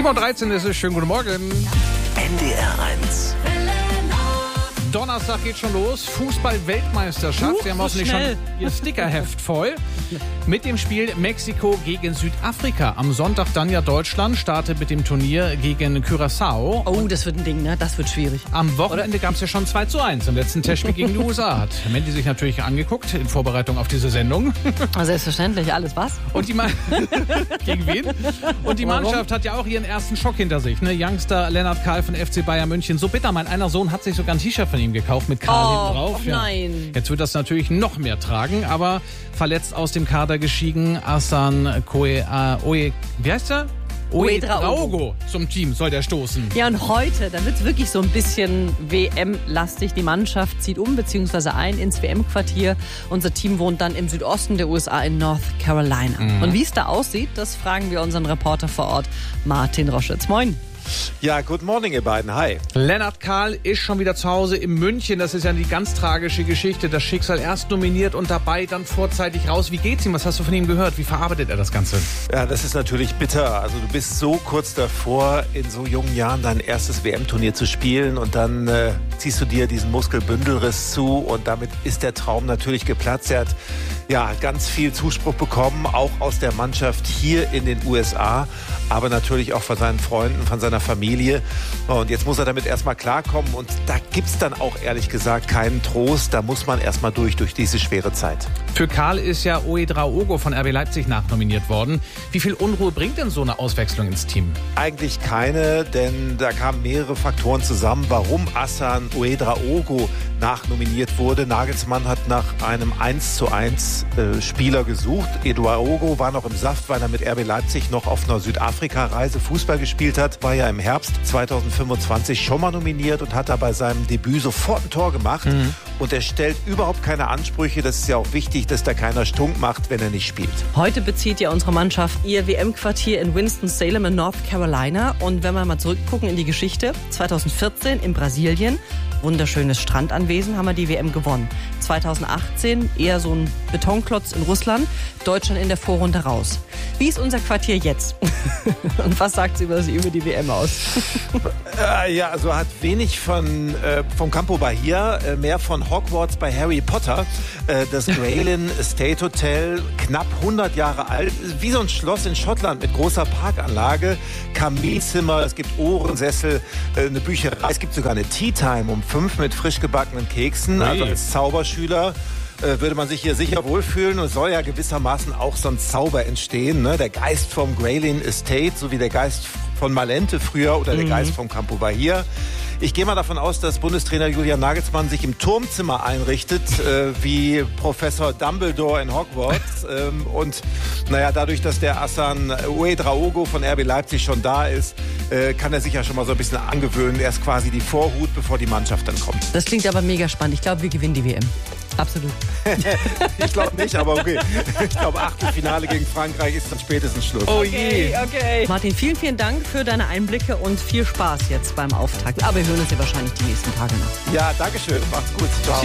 7:13 Uhr ist es. Schönen guten Morgen. NDR 1. Donnerstag geht schon los. Fußball-Weltmeisterschaft. Sie haben hoffentlich schon Ihr Stickerheft voll. Mit dem Spiel Mexiko gegen Südafrika. Am Sonntag dann ja Deutschland startet mit dem Turnier gegen Curaçao. Oh, das wird ein Ding, ne? Das wird schwierig. Am Wochenende gab es ja schon 2:1 im letzten Testspiel gegen die USA. Hat Mandy sich natürlich angeguckt in Vorbereitung auf diese Sendung. Selbstverständlich, alles was? Und die gegen wen? Und die Mannschaft hat ja auch ihren ersten Schock hinter sich. Ne? Youngster Lennart Kahl von FC Bayern München. So bitter, mein einer Sohn hat sich sogar ein T-Shirt von ihm gekauft mit Kahl hinten drauf. Oh nein. Ja. Jetzt wird das natürlich noch mehr tragen, aber verletzt aus dem Kader gestiegen. Hassan wie heißt er? Ouedraogo zum Team soll der stoßen. Ja, und heute, da wird es wirklich so ein bisschen WM-lastig. Die Mannschaft zieht um bzw. ein ins WM-Quartier. Unser Team wohnt dann im Südosten der USA in North Carolina. Und wie es da aussieht, das fragen wir unseren Reporter vor Ort, Martin Roschitz. Moin. Ja, good morning, ihr beiden. Hi. Lennart Kahl ist schon wieder zu Hause in München. Das ist ja die ganz tragische Geschichte. Das Schicksal erst nominiert und dabei dann vorzeitig raus. Wie geht's ihm? Was hast du von ihm gehört? Wie verarbeitet er das Ganze? Ja, das ist natürlich bitter. Also du bist so kurz davor, in so jungen Jahren dein erstes WM-Turnier zu spielen und dann ziehst du dir diesen Muskelbündelriss zu und damit ist der Traum natürlich geplatzt. Er hat ja ganz viel Zuspruch bekommen, auch aus der Mannschaft hier in den USA, aber natürlich auch von seinen Freunden, von seiner Familie. Und jetzt muss er damit erstmal klarkommen und da gibt's dann auch ehrlich gesagt keinen Trost. Da muss man erstmal durch diese schwere Zeit. Für Kahl ist ja Ouedraogo von RB Leipzig nachnominiert worden. Wie viel Unruhe bringt denn so eine Auswechslung ins Team? Eigentlich keine, denn da kamen mehrere Faktoren zusammen, warum Hassan Ouedraogo nachnominiert wurde. Nagelsmann hat nach einem 1:1 Spieler gesucht. Ouedraogo war noch im Saft, weil er mit RB Leipzig noch auf einer Südafrika-Reise Fußball gespielt hat. War ja im Herbst 2025 schon mal nominiert und hat da bei seinem Debüt sofort ein Tor gemacht. Und er stellt überhaupt keine Ansprüche. Das ist ja auch wichtig, dass da keiner Stunk macht, wenn er nicht spielt. Heute bezieht ja unsere Mannschaft ihr WM-Quartier in Winston-Salem in North Carolina. Und wenn wir mal zurückgucken in die Geschichte, 2014 in Brasilien, wunderschönes Strandanwesen, haben wir die WM gewonnen. 2018 eher so ein Betonklotz in Russland, Deutschland in der Vorrunde raus. Wie ist unser Quartier jetzt? Und was sagt sie über die WM aus? Ja, also hat wenig vom Campo Bahia, mehr von Hogwarts bei Harry Potter. Das Graylin Estate Hotel, knapp 100 Jahre alt, wie so ein Schloss in Schottland mit großer Parkanlage, Kaminzimmer, es gibt Ohrensessel, eine Bücherei, es gibt sogar eine Tea Time um 5 mit frisch gebackenen Keksen. Also als Zauberschüler würde man sich hier sicher wohlfühlen und es soll ja gewissermaßen auch so ein Zauber entstehen. Ne? Der Geist vom Graylin Estate, so wie der Geist von Malente früher oder der Geist vom Campo Bahia. Ich gehe mal davon aus, dass Bundestrainer Julian Nagelsmann sich im Turmzimmer einrichtet, wie Professor Dumbledore in Hogwarts. Und naja, dadurch, dass der Hassan Ouedraogo von RB Leipzig schon da ist, kann er sich ja schon mal so ein bisschen angewöhnen. Er ist quasi die Vorhut, bevor die Mannschaft dann kommt. Das klingt aber mega spannend. Ich glaube, wir gewinnen die WM. Absolut. Ich glaube nicht, aber okay. Ich glaube, Achtelfinale gegen Frankreich ist dann spätestens Schluss. Oh je. Okay. Martin, vielen Dank für deine Einblicke und viel Spaß jetzt beim Auftakt. Aber wir hören uns ja wahrscheinlich die nächsten Tage noch. Ja, danke schön. Macht's gut. Ciao.